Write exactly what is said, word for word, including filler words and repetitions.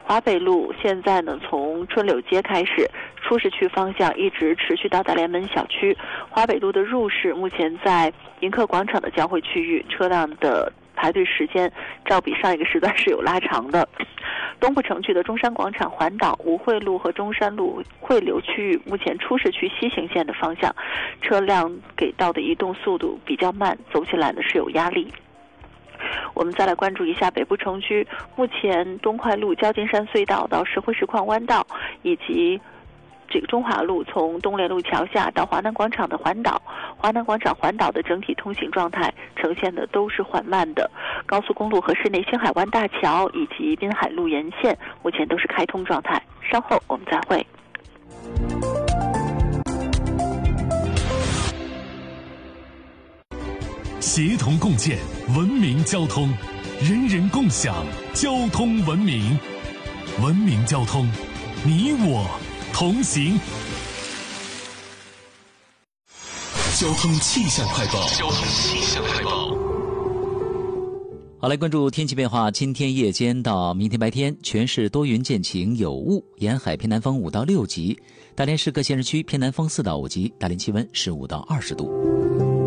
华北路现在呢从春柳街开始，出市区方向一直持续到达联门小区。华北路的入市目前在迎客广场的交汇区域，车辆的排队时间照比上一个时段是有拉长的。东部城区的中山广场环岛、吴惠路和中山路汇流区域，目前出市区西行线的方向，车辆给到的移动速度比较慢，走起来呢是有压力。我们再来关注一下北部城区，目前东快路焦金山隧道到石灰石矿弯道，以及这个中华路从东联路桥下到华南广场的环岛，华南广场环岛的整体通行状态呈现的都是缓慢的。高速公路和市内星海湾大桥以及滨海路沿线目前都是开通状态。稍后我们再会。 协同共建文明交通，人人共享交通文明。文明交通，你我同行。交通气象快报。交通气象快报。 好，来关注天气变化。今天夜间到明天白天，全市多云见晴有雾，沿海偏南风五到六级。大连市各县市区偏南风四到五级，大连气温十五到二十度。